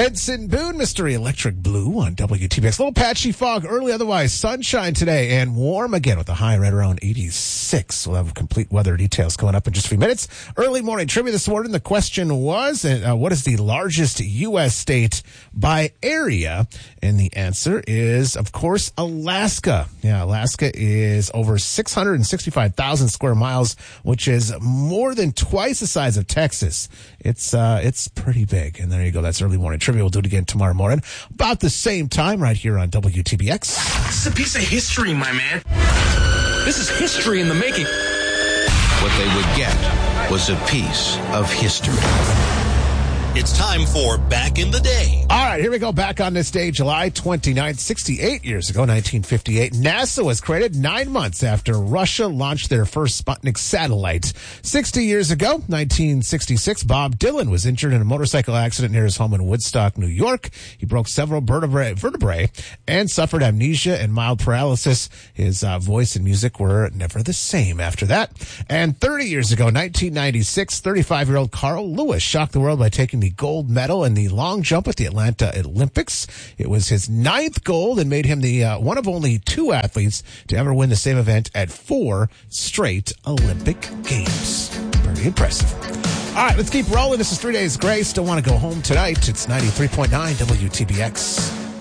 Benson Boone, Mystery Electric Blue on WTBX. A little patchy fog early, otherwise sunshine today and warm again with a high right around 86. We'll have complete weather details coming up in just a few minutes. Early morning trivia this morning. The question was, what is the largest U.S. state by area? And the answer is, of course, Alaska. Yeah, Alaska is over 665,000 square miles, which is more than twice the size of Texas. It's pretty big. And there you go. That's early morning trivia. We'll do it again tomorrow morning about the same time right here on WTBX. This is a piece of history, my man. This is history in the making. What they would get was a piece of history. It's time for Back in the Day. All right, here we go. Back on this day, July 29th, 68 years ago, 1958, NASA was created 9 months after Russia launched their first Sputnik satellite. 60 years ago, 1966, Bob Dylan was injured in a motorcycle accident near his home in Woodstock, New York. He broke several vertebrae and suffered amnesia and mild paralysis. His voice and music were never the same after that. And 30 years ago, 1996, 35-year-old Carl Lewis shocked the world by taking the gold medal in the long jump at the Atlanta Olympics. It was his 9th gold and made him the one of only 2 athletes to ever win the same event at 4 straight Olympic Games. Pretty impressive. All right, let's keep rolling. This is 3 Days Grace. Don't want to go home tonight. It's 93.9 WTBX.